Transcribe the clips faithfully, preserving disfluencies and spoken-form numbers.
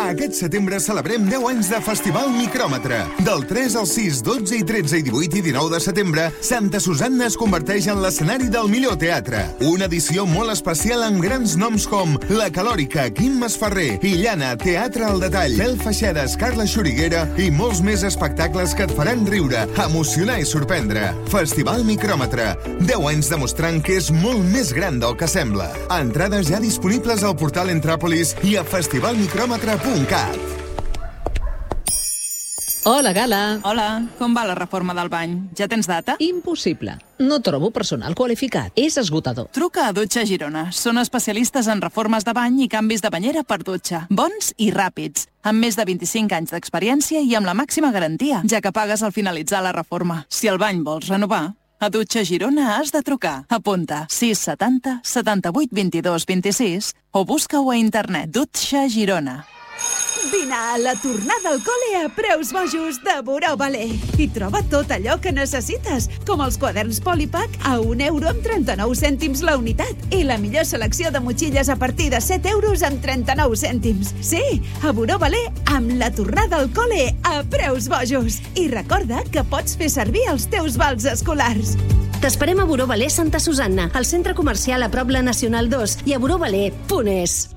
Aquest setembre celebrem deu anys de Festival Micròmetre. Del tres al sis, dotze i tretze i divuit i dinou de setembre, Santa Susanna es converteix en l'escenari del millor teatre. Una edició molt especial amb grans noms com La Calòrica, Quim Masferrer, Illana, Teatre al Detall, Fel Feixedes, Carla Xuriguera i molts més espectacles que et faran riure, emocionar i sorprendre. Festival Micròmetre. deu anys demostrant que és molt més gran del que sembla. Entrades ja disponibles al portal Entràpolis i a festival micròmetre punt cat. Hola, Gala. Hola, com va la reforma del bany? Ja tens data? Impossible. No trobo personal qualificat. És esgotador. Truca a Dutxa Girona. Són especialistes en reformes de bany i canvis de banyera per dutxa. Bons i ràpids. Amb més de vint-i-cinc anys d'experiència i amb la màxima garantia, ja que pagues al finalitzar la reforma. Si el bany vols renovar, a Dutxa Girona has de trucar. Apunta sis setanta setanta-vuit vint-i-dos vint-i-sis o busca-ho a internet. Dutxa Girona. Vine a la tornada al col·le a preus bojos de Buró Balé i troba tot allò que necessites, com els quaderns Polipack a un euro amb trenta-nou cèntims la unitat i la millor selecció de motxilles a partir de set euros amb trenta-nou cèntims. Sí, a Buró Balé amb la tornada al col·le a preus bojos. I recorda que pots fer servir els teus vals escolars. T'esperem a Buró Balé Santa Susanna, al centre comercial a prop la Nacional dos i a burobalé punt es.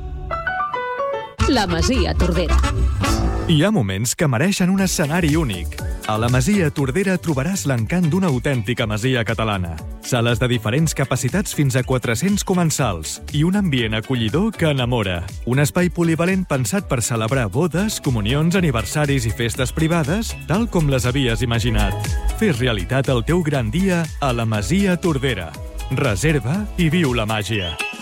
La Masia Tordera. Hi ha moments que mereixen un escenari únic. A la Masia Tordera trobaràs l'encant d'una autèntica masia catalana. Sales de diferents capacitats fins a quatre-cents comensals i un ambient acollidor que enamora. Un espai polivalent pensat per celebrar bodes, comunions, aniversaris i festes privades, tal com les havies imaginat. Fes realitat el teu gran dia a la Masia Tordera. Reserva i viu la màgia.